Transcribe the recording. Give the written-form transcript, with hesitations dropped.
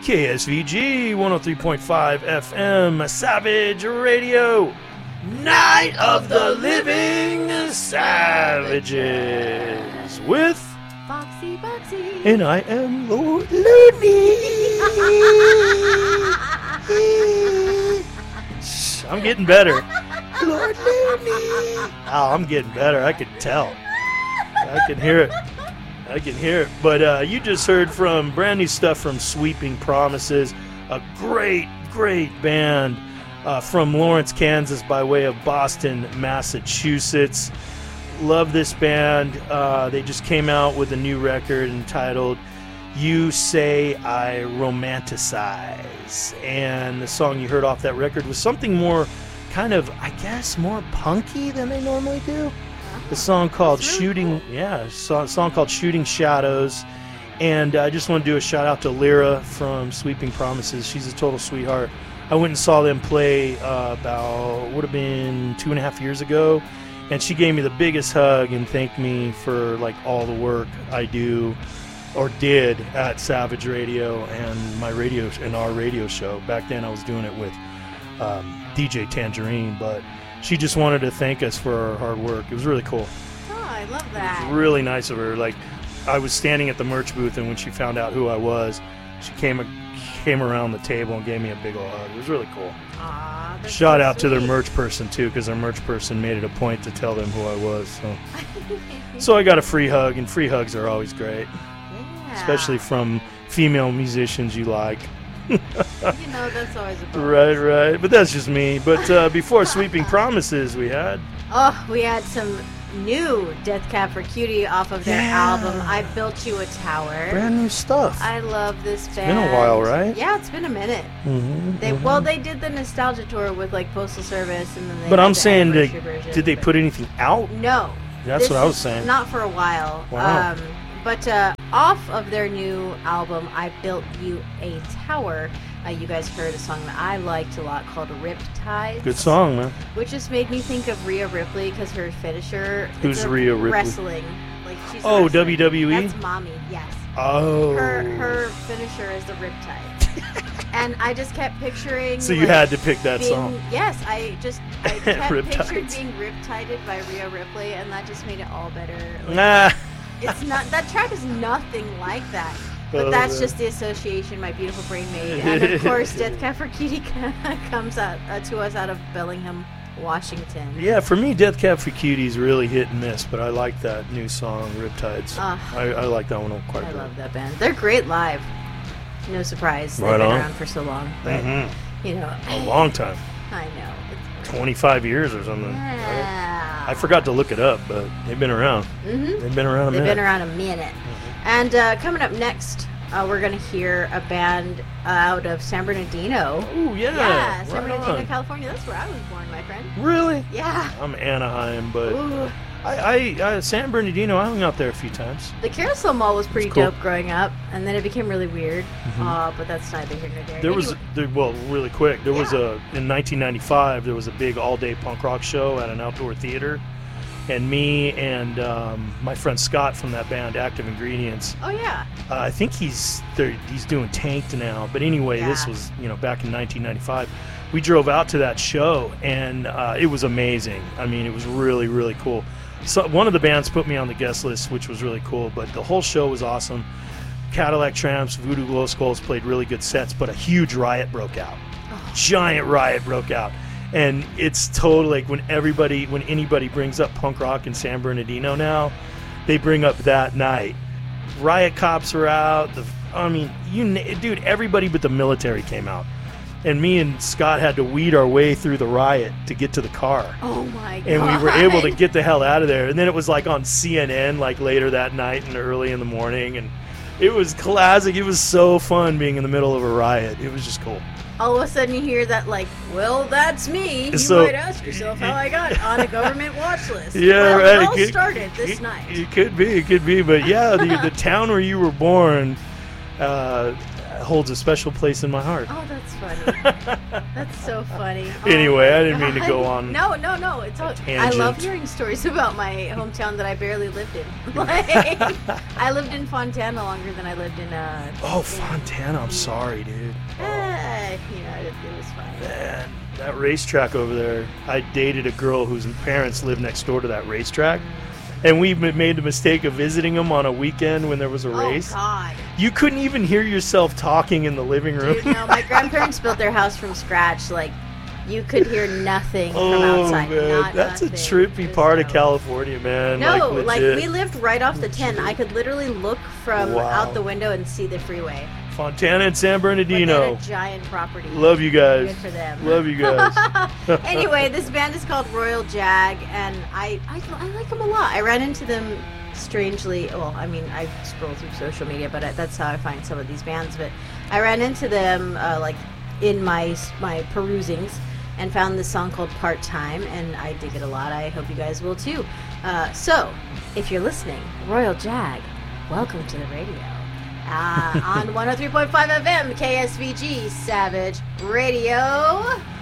KSVG 103.5 FM, Savage Radio, Night of the Living Savages, with Foxy. And I am Lord Looney. I'm getting better. Lord Looney. Oh, I'm getting better. I can tell. I can hear it. But you just heard from brand new stuff from Sweeping Promises, a great band from Lawrence, Kansas, by way of Boston, Massachusetts. Love this band. They just came out with a new record entitled You Say I Romanticize. And the song you heard off that record was something more kind of, I guess, more punky than they normally do. The song called Shooting Shadows. And I just want to do a shout out to Lyra from Sweeping Promises. She's a total sweetheart. I went and saw them play would have been 2.5 years ago. And she gave me the biggest hug and thanked me for like all the work I do or did at Savage Radio and our radio show. Back then I was doing it with DJ Tangerine, but she just wanted to thank us for our hard work. It was really cool. Oh, I love that. It was really nice of her. Like, I was standing at the merch booth, and when she found out who I was, she came around the table and gave me a big old hug. It was really cool. Aw, Shout out to their merch person, too, because their merch person made it a point to tell them who I was. So I got a free hug, and free hugs are always great, especially from female musicians you like. That's always a bonus. Right. But that's just me. But before Sweeping Promises, we had some new Death Cab for Cutie off of their album I Built You a Tower. Brand new stuff. I love this band. It's been a while, right? Yeah, it's been a minute. They did the nostalgia tour with like Postal Service, and then they. But I'm saying, did they put anything out? No. That's what I was saying. Not for a while. Wow. But off of their new album, I Built You a Tower, you guys heard a song that I liked a lot called Riptide. Good song, man. Which just made me think of Rhea Ripley because her finisher. Who's Rhea Ripley? Wrestling. Like she's WWE? That's Mommy, yes. Oh. Her finisher is the Riptide. And I just kept picturing. So you had to pick that song. Yes, I kept picturing Riptides. being riptided by Rhea Ripley, and that just made it all better. It's not, that track is nothing like that. But that's just the association my beautiful brain made. And of course, Death Cab for Cutie comes out to us out of Bellingham, Washington. Yeah, for me, Death Cab for Cutie is really hit and miss, but I like that new song, Riptides. I like that one quite a bit. I love that band. They're great live. No surprise. Right They've been on. around for so long. But, a long time. I know. 25 years or something. Yeah. I forgot to look it up, but they've been around. They've been around a minute. They've been around a minute. And coming up next, we're going to hear a band out of San Bernardino. Oh, yeah. Yeah, San Right Bernardino, on. California. That's where I was born, my friend. Really? Yeah. I'm Anaheim, but Ooh. I San Bernardino, I hung out there a few times. The Carousel Mall was pretty It's cool. dope growing up, and then it became really weird. But that's neither here nor there. Really quick, there was in 1995, there was a big all-day punk rock show at an outdoor theater, and me and my friend Scott from that band, Active Ingredients. Oh yeah. I think he's doing Tanked now, but anyway, this was back in 1995. We drove out to that show, and it was amazing. I mean, it was really, really cool. So one of the bands put me on the guest list, which was really cool, but the whole show was awesome. Cadillac Tramps, Voodoo Glow Skulls played really good sets, but a huge riot broke out. Giant riot broke out. And it's totally like when anybody brings up punk rock in San Bernardino now, they bring up that night. Riot cops are out. Everybody but the military came out. And me and Scott had to weed our way through the riot to get to the car. Oh my god. And we were able to get the hell out of there. And then it was like on CNN like later that night and early in the morning. And it was classic. It was so fun being in the middle of a riot. It was just cool. All of a sudden you hear that well, that's me. You So- might ask yourself how I got on a government watch list. Yeah, well, right. It all started this night. It could be. But yeah, the town where you were born, holds a special place in my heart. Oh, that's funny. That's so funny. Anyway, I didn't mean to go on. No. It's all. I love hearing stories about my hometown that I barely lived in. Like, I lived in Fontana longer than I lived in. Fontana. I'm sorry, dude. It was fine. Man, that racetrack over there. I dated a girl whose parents lived next door to that racetrack. And we made the mistake of visiting them on a weekend when there was a race. Oh, God. You couldn't even hear yourself talking in the living room. Dude, no, my grandparents built their house from scratch. Like, you could hear nothing from outside. Man. That's nothing. a trippy part of California, man. No, like we lived right off the 10. I could literally look from out the window and see the freeway. Fontana and San Bernardino. Like, a giant property. Love you guys. Good for them. Love you guys. Anyway, this band is called Royal Jag, and I like them a lot. I ran into them strangely. Well, I mean, I scroll through social media, but that's how I find some of these bands. But I ran into them in my perusings and found this song called Part Time, and I dig it a lot. I hope you guys will too. So, if you're listening, Royal Jag, welcome to the radio. On 103.5 FM, KSVG, Savage Radio.